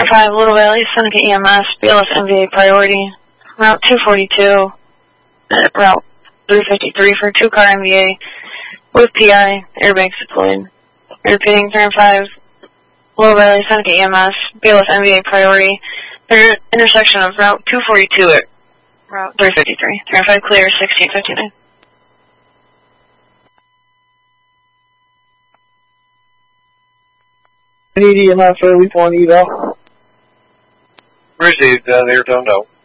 5, Little Valley, Seneca EMS, BLS MVA priority, Route 242, Route 353 for 2-car MVA with PI, airbags deployed. Repeating, 305, Little Valley, Seneca EMS, BLS MVA priority, intersection of Route 242 at Route 353. 305 clear, 1659. Need EMS for week 1 eval. Received, they're toned out.